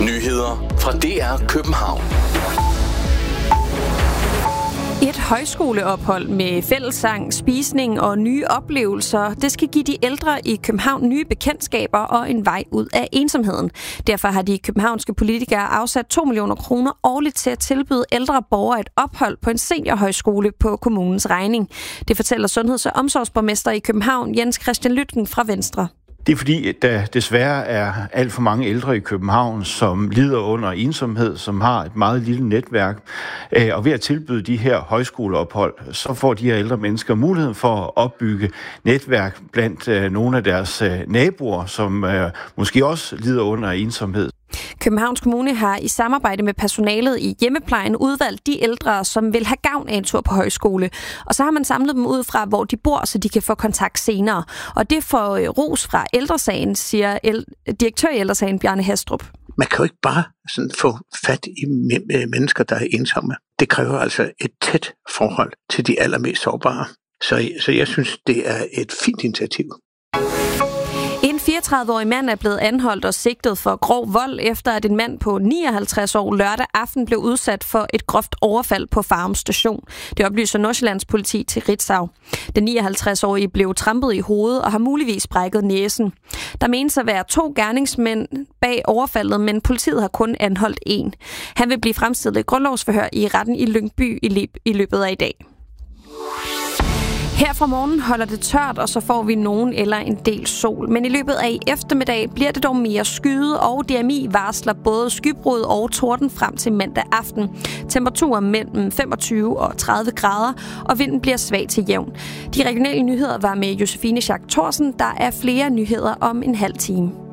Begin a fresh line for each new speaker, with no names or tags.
Nyheder fra DR København.
Et højskoleophold med fællessang, spisning og nye oplevelser, det skal give de ældre i København nye bekendtskaber og en vej ud af ensomheden. Derfor har de københavnske politikere afsat 2 millioner kroner årligt til at tilbyde ældre borgere et ophold på en seniorhøjskole på kommunens regning. Det fortæller sundheds- og omsorgsborgmester i København, Jens Christian Lytken fra Venstre.
Det er fordi, at der desværre er alt for mange ældre i København, som lider under ensomhed, som har et meget lille netværk. Og ved at tilbyde de her højskoleophold, så får de her ældre mennesker muligheden for at opbygge netværk blandt nogle af deres naboer, som måske også lider under ensomhed.
Københavns Kommune har i samarbejde med personalet i hjemmeplejen udvalgt de ældre, som vil have gavn af en tur på højskole. Og så har man samlet dem ud fra, hvor de bor, så de kan få kontakt senere. Og det får ros fra Ældresagen, siger direktør i Ældresagen, Bjarne Hastrup.
Man kan jo ikke bare sådan få fat i mennesker, der er ensomme. Det kræver altså et tæt forhold til de allermest sårbare. Så jeg synes, det er et fint initiativ.
En 34-årig mand er blevet anholdt og sigtet for grov vold, efter at en mand på 59 år lørdag aften blev udsat for et groft overfald på Farum Station. Det oplyser Nordsjællands politi til Ritzau. Den 59-årige blev trampet i hovedet og har muligvis brækket næsen. Der menes at være 2 gerningsmænd bag overfaldet, men politiet har kun anholdt 1. Han vil blive fremstillet i grundlovsforhør i retten i Lyngby i løbet af i dag. Her fra morgen holder det tørt, og så får vi nogen eller en del sol. Men i løbet af eftermiddag bliver det dog mere skyet, og DMI varsler både skybrud og torden frem til mandag aften. Temperaturen mellem 25 og 30 grader, og vinden bliver svag til jævn. De regionale nyheder var med Josefine Schack Thorsen. Der er flere nyheder om en halv time.